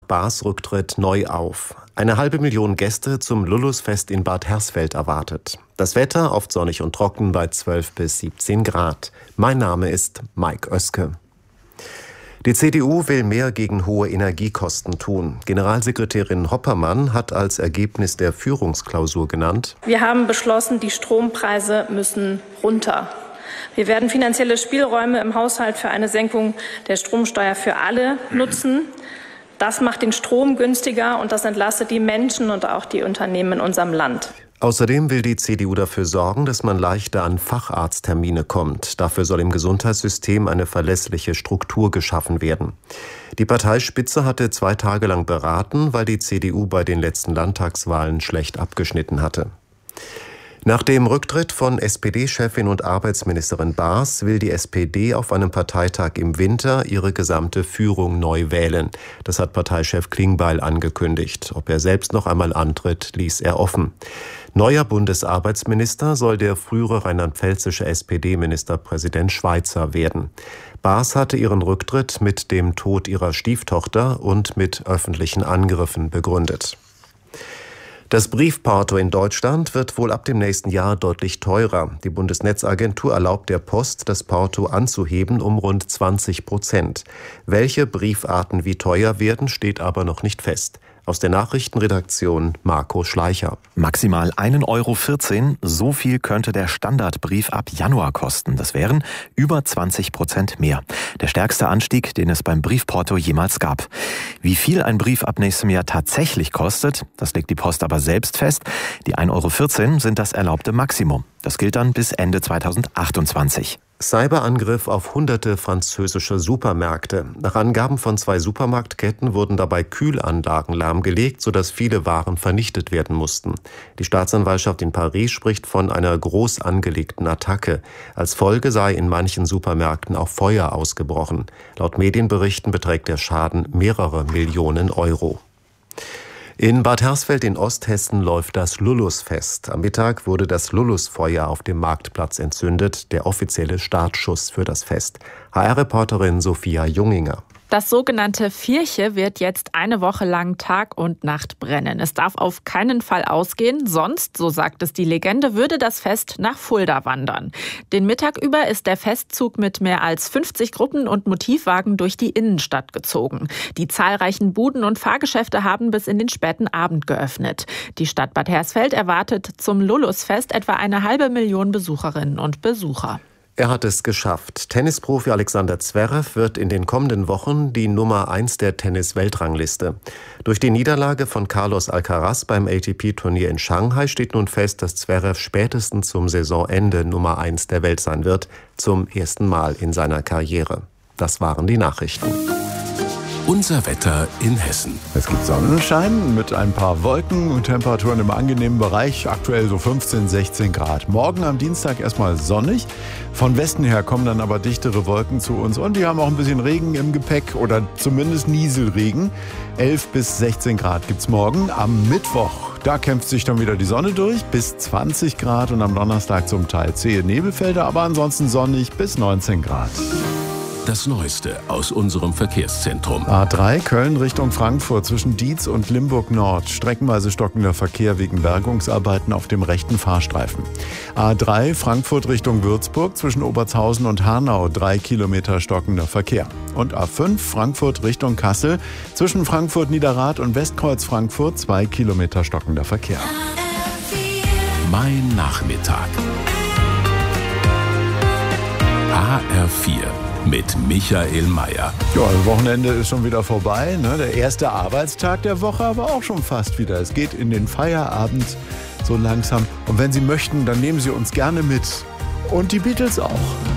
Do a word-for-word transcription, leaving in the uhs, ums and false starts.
Bars Rücktritt neu auf. Eine halbe Million Gäste zum Lullusfest in Bad Hersfeld erwartet. Das Wetter oft sonnig und trocken bei zwölf bis siebzehn Grad. Mein Name ist Mike Oeske. Die C D U will mehr gegen hohe Energiekosten tun. Generalsekretärin Hoppermann hat als Ergebnis der Führungsklausur genannt: Wir haben beschlossen, die Strompreise müssen runter. Wir werden finanzielle Spielräume im Haushalt für eine Senkung der Stromsteuer für alle nutzen. Das macht den Strom günstiger und das entlastet die Menschen und auch die Unternehmen in unserem Land. Außerdem will die C D U dafür sorgen, dass man leichter an Facharzttermine kommt. Dafür soll im Gesundheitssystem eine verlässliche Struktur geschaffen werden. Die Parteispitze hatte zwei Tage lang beraten, weil die C D U bei den letzten Landtagswahlen schlecht abgeschnitten hatte. Nach dem Rücktritt von S P D-Chefin und Arbeitsministerin Baas will die S P D auf einem Parteitag im Winter ihre gesamte Führung neu wählen. Das hat Parteichef Klingbeil angekündigt. Ob er selbst noch einmal antritt, ließ er offen. Neuer Bundesarbeitsminister soll der frühere rheinland-pfälzische S P D-Ministerpräsident Schweizer werden. Baas hatte ihren Rücktritt mit dem Tod ihrer Stieftochter und mit öffentlichen Angriffen begründet. Das Briefporto in Deutschland wird wohl ab dem nächsten Jahr deutlich teurer. Die Bundesnetzagentur erlaubt der Post, das Porto anzuheben um rund zwanzig Prozent. Welche Briefarten wie teuer werden, steht aber noch nicht fest. Aus der Nachrichtenredaktion Marco Schleicher. Maximal ein Euro vierzehn, so viel könnte der Standardbrief ab Januar kosten. Das wären über zwanzig Prozent mehr. Der stärkste Anstieg, den es beim Briefporto jemals gab. Wie viel ein Brief ab nächstem Jahr tatsächlich kostet, das legt die Post aber selbst fest. Die ein Euro vierzehn sind das erlaubte Maximum. Das gilt dann bis Ende zweitausendachtundzwanzig. Cyberangriff auf hunderte französische Supermärkte. Nach Angaben von zwei Supermarktketten wurden dabei Kühlanlagen lahmgelegt, sodass viele Waren vernichtet werden mussten. Die Staatsanwaltschaft in Paris spricht von einer groß angelegten Attacke. Als Folge sei in manchen Supermärkten auch Feuer ausgebrochen. Laut Medienberichten beträgt der Schaden mehrere Millionen Euro. In Bad Hersfeld in Osthessen läuft das Lullusfest. Am Mittag wurde das Lullusfeuer auf dem Marktplatz entzündet, der offizielle Startschuss für das Fest. H R-Reporterin Sophia Junginger. Das sogenannte Vierche wird jetzt eine Woche lang Tag und Nacht brennen. Es darf auf keinen Fall ausgehen, sonst, so sagt es die Legende, würde das Fest nach Fulda wandern. Den Mittag über ist der Festzug mit mehr als fünfzig Gruppen und Motivwagen durch die Innenstadt gezogen. Die zahlreichen Buden und Fahrgeschäfte haben bis in den späten Abend geöffnet. Die Stadt Bad Hersfeld erwartet zum Lullusfest etwa eine halbe Million Besucherinnen und Besucher. Er hat es geschafft. Tennisprofi Alexander Zverev wird in den kommenden Wochen die Nummer eins der Tennis-Weltrangliste. Durch die Niederlage von Carlos Alcaraz beim A T P-Turnier in Shanghai steht nun fest, dass Zverev spätestens zum Saisonende Nummer eins der Welt sein wird, zum ersten Mal in seiner Karriere. Das waren die Nachrichten. Unser Wetter in Hessen. Es gibt Sonnenschein mit ein paar Wolken und Temperaturen im angenehmen Bereich. Aktuell so fünfzehn, sechzehn Grad. Morgen am Dienstag erstmal sonnig. Von Westen her kommen dann aber dichtere Wolken zu uns. Und die haben auch ein bisschen Regen im Gepäck oder zumindest Nieselregen. elf bis sechzehn Grad gibt's morgen. Am Mittwoch, da kämpft sich dann wieder die Sonne durch. Bis zwanzig Grad und am Donnerstag zum Teil zähe Nebelfelder. Aber ansonsten sonnig bis neunzehn Grad. Das Neueste aus unserem Verkehrszentrum. A drei Köln Richtung Frankfurt zwischen Dietz und Limburg Nord. Streckenweise stockender Verkehr wegen Bergungsarbeiten auf dem rechten Fahrstreifen. A drei Frankfurt Richtung Würzburg zwischen Obertshausen und Hanau. Drei Kilometer stockender Verkehr. Und A fünf Frankfurt Richtung Kassel zwischen Frankfurt Niederrad und Westkreuz Frankfurt. Zwei Kilometer stockender Verkehr. Mein Nachmittag. H R vier. Mit Michael Mayer. Ja, das Wochenende ist schon wieder vorbei. Ne? Der erste Arbeitstag der Woche, aber auch schon fast wieder. Es geht in den Feierabend so langsam. Und wenn Sie möchten, dann nehmen Sie uns gerne mit. Und die Beatles auch.